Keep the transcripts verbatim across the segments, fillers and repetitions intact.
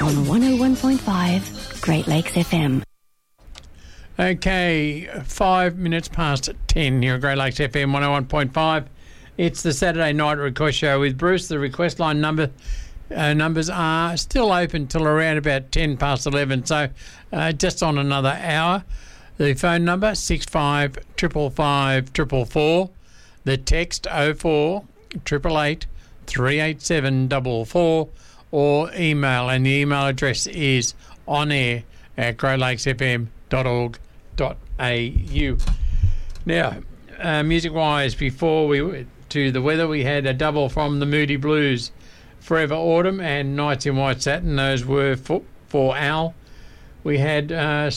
on one oh one point five Great Lakes F M. Okay, five minutes past ten here at Great Lakes F M one oh one point five. It's the Saturday night request show with Bruce. The request line number uh, numbers are still open till around about ten past eleven, so uh, just on another hour. The phone number six five five five five four four. The text oh four eight eight eight three eight seven four four, or email, and the email address is onair at great lakes f m dot org dot a u. Now, uh, music-wise, before we went to the weather, we had a double from the Moody Blues, Forever Autumn and Nights in White Satin. Those were for, for Al. We had uh,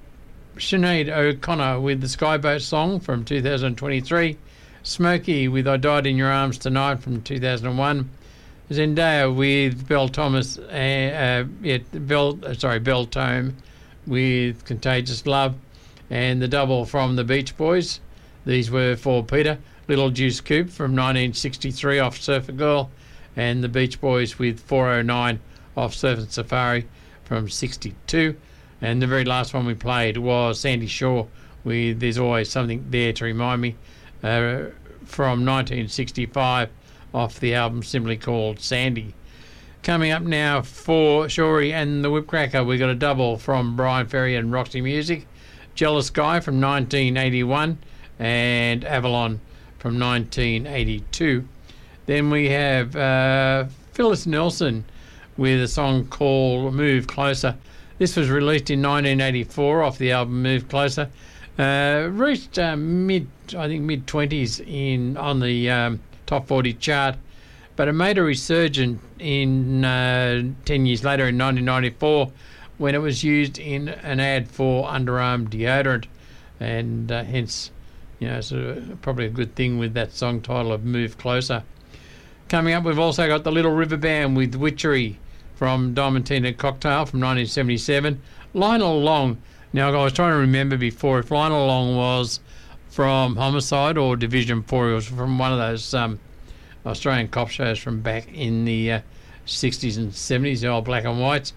Sinead O'Connor with the Skyboat song from two thousand twenty-three. Smokey with I Died in Your Arms Tonight from two thousand one. Zendaya with Belle Thomas, uh, uh, yeah, Bell, uh, sorry, Belle Tome with Contagious Love, and the double from the Beach Boys. These were for Peter. Little Juice Coupe from nineteen sixty-three off Surfer Girl, and the Beach Boys with four oh nine off Surfing Safari from sixty-two. And the very last one we played was Sandy Shaw with There's Always Something There to Remind Me, uh, from nineteen sixty-five off the album simply called Sandy. Coming up now for Shorey and the Whipcracker, we got a double from Brian Ferry and Roxy Music, Jealous Guy from nineteen eighty-one, and Avalon from nineteen eighty-two. Then we have uh, Phyllis Nelson with a song called Move Closer. This was released in nineteen eighty-four off the album Move Closer. Uh, reached uh, mid, I think mid twenties in on the um, top forty chart, but it made a resurgence in uh, ten years later in nineteen ninety-four when it was used in an ad for underarm deodorant, and uh, hence, you know, so probably a good thing with that song title of Move Closer. Coming up, we've also got the Little River Band with Witchery from Diamantina Cocktail from nineteen seventy-seven. Lionel Long. Now, I was trying to remember before if Lionel Long was from Homicide or Division four. He was from one of those um, Australian cop shows from back in the uh, sixties and seventies, the old black and whites.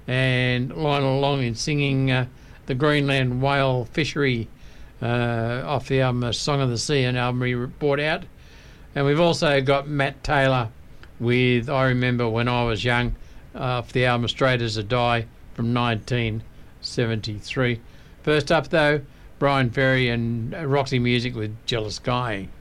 And Lionel Long in singing uh, the Greenland Whale Fishery uh, off the album A Song of the Sea, an album he brought out. And we've also got Matt Taylor with I Remember When I Was Young off the album Straight as a Die from nineteen seventy-three. First up, though, Brian Ferry and Roxy Music with Jealous Guy.